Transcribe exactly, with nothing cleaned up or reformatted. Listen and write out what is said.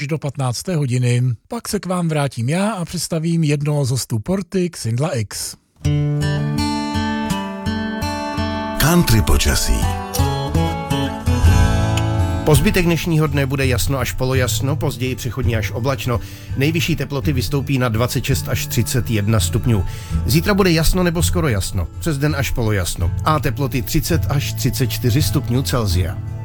až do patnácté hodiny. Pak se k vám vrátím já a představím jednoho z hostů Porty, Xindla X. Country počasí. Po zbytek dnešního dne bude jasno až polojasno, později přechodně až oblačno. Nejvyšší teploty vystoupí na dvacet šest až třicet jedna stupňů. Zítra bude jasno nebo skoro jasno, přes den až polojasno a teploty třicet až třicet čtyři stupňů Celsia.